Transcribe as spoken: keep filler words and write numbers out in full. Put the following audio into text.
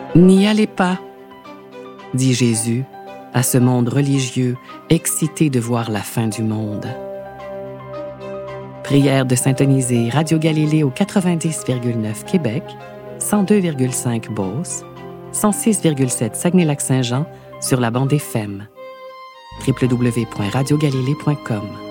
N'y allez pas, dit Jésus à ce monde religieux excité de voir la fin du monde. Prière de syntoniser Radio Galilée au quatre-vingt-dix virgule neuf Québec, cent deux virgule cinq Beauce, cent six virgule sept Saguenay-Lac-Saint-Jean sur la bande F M. w w w point radio galilée point com